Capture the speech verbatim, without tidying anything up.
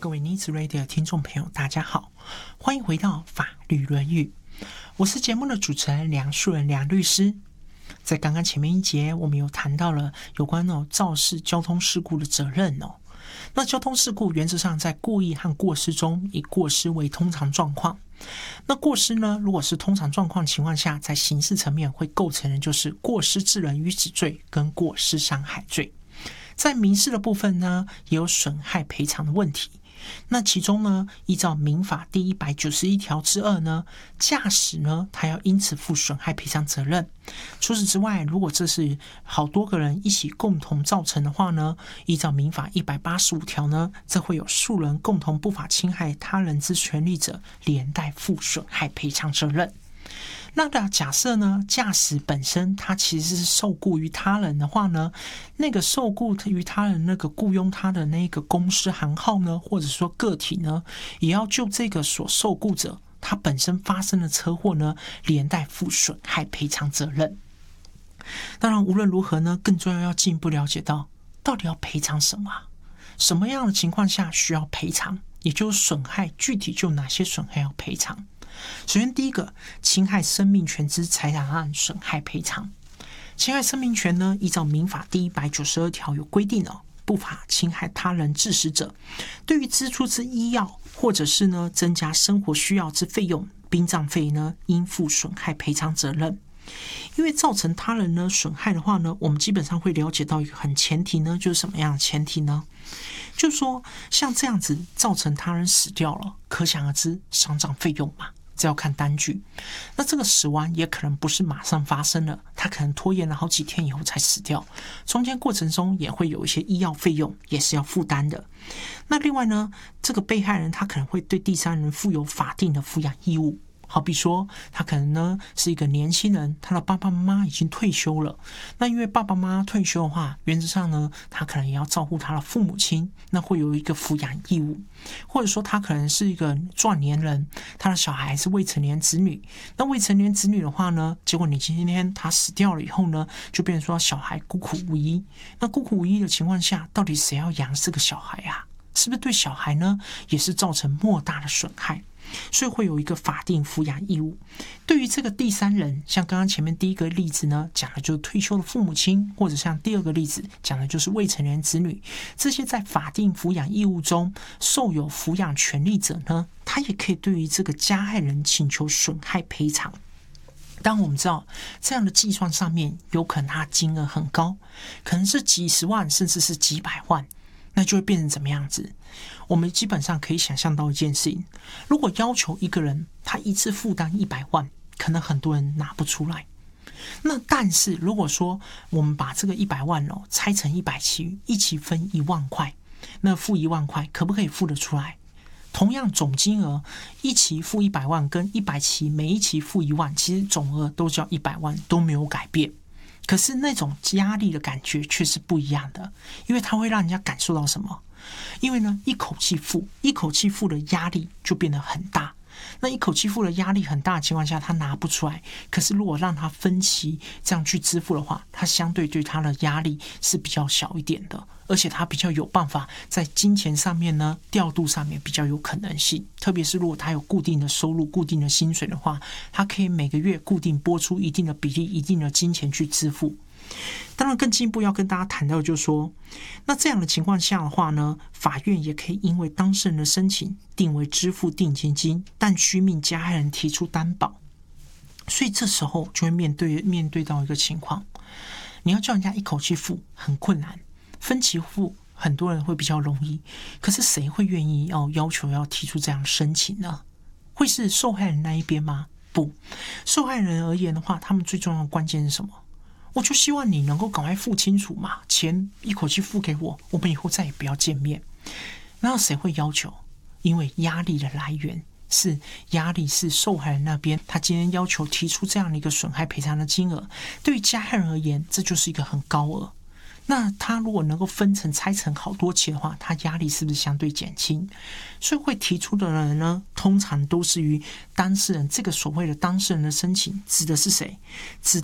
各位妮子 Radio 的听众朋友大家好，欢迎回到法律论语，我是节目的主持人梁树人梁律师。在刚刚前面一节我们有谈到了有关哦肇事交通事故的责任哦。那交通事故原则上在故意和过失中，以过失为通常状况。那过失呢，如果是通常状况情况下，在刑事层面会构成的就是过失致人于死罪跟过失伤害罪。在民事的部分呢，也有损害赔偿的问题。那其中呢，依照民法第一百九十一条之二呢，驾驶呢，他要因此负损害赔偿责任。除此之外，如果这是好多个人一起共同造成的话呢，依照民法一百八十五条呢，这会有数人共同不法侵害他人之权利者，连带负损害赔偿责任。那的假设呢，驾驶本身他其实是受雇于他人的话呢，那个受雇于他人那个雇佣他的那个公司行号呢，或者说个体呢，也要就这个所受雇者他本身发生的车祸呢，连带负损害赔偿责任。当然无论如何呢，更重要要进一步了解到到底要赔偿什么、啊、什么样的情况下需要赔偿，也就是损害具体就哪些损害要赔偿。首先第一个，侵害生命权之财产案损害赔偿。侵害生命权呢，依照民法第一百九十二条有规定哦，不法侵害他人致死者，对于支出之医药或者是呢增加生活需要之费用，殡葬费呢应负损害赔偿责任。因为造成他人呢损害的话呢，我们基本上会了解到一个很前提呢，就是什么样的前提呢？就是说像这样子造成他人死掉了，可想而知丧葬费用嘛，这要看单据。那这个死亡也可能不是马上发生了，他可能拖延了好几天以后才死掉，中间过程中也会有一些医药费用也是要负担的。那另外呢，这个被害人他可能会对第三人负有法定的抚养义务。好比说他可能呢是一个年轻人，他的爸爸妈妈已经退休了，那因为爸爸妈妈退休的话，原则上呢他可能也要照顾他的父母亲，那会有一个抚养义务。或者说他可能是一个壮年人，他的小孩是未成年子女，那未成年子女的话呢，结果你今天他死掉了以后呢，就变成说小孩孤苦无依。那孤苦无依的情况下，到底谁要养这个小孩啊？是不是对小孩呢也是造成莫大的损害？所以会有一个法定抚养义务。对于这个第三人，像刚刚前面第一个例子呢，讲的就是退休的父母亲，或者像第二个例子讲的就是未成年子女，这些在法定抚养义务中受有抚养权利者呢，他也可以对于这个加害人请求损害赔偿。当然我们知道这样的计算上面有可能它金额很高，可能是几十万甚至是几百万，那就会变成怎么样子？我们基本上可以想象到一件事情，如果要求一个人他一次负担一百万，可能很多人拿不出来。那但是如果说我们把这个一百万哦拆成一百期，一期分一万块，那付一万块可不可以付得出来？同样总金额，一期付一百万跟一百期每一期付一万，其实总额都叫一百万，都没有改变。可是那种压力的感觉却是不一样的，因为它会让人家感受到什么？因为呢，一口气付，一口气付的压力就变得很大。那一口气付的压力很大的情况下，他拿不出来。可是如果让他分期这样去支付的话，他相对对他的压力是比较小一点的，而且他比较有办法在金钱上面呢调度上面比较有可能性。特别是如果他有固定的收入、固定的薪水的话，他可以每个月固定拨出一定的比例、一定的金钱去支付。当然更进一步要跟大家谈到就是说，那这样的情况下的话呢，法院也可以因为当事人的申请定为支付定金金，但需命加害人提出担保。所以这时候就会面对面对到一个情况，你要叫人家一口气付很困难，分期付很多人会比较容易，可是谁会愿意要要求要提出这样申请呢？会是受害人那一边吗？不，受害人而言的话，他们最重要的关键是什么？我就希望你能够赶快付清楚嘛，钱一口气付给我，我们以后再也不要见面。那谁会要求？因为压力的来源是压力是受害人那边，他今天要求提出这样的一个损害赔偿的金额，对于加害人而言，这就是一个很高额。那他如果能够分成拆成好多期的话，他压力是不是相对减轻？所以会提出的人呢，通常都是于当事人，这个所谓的当事人的申请指的是谁？指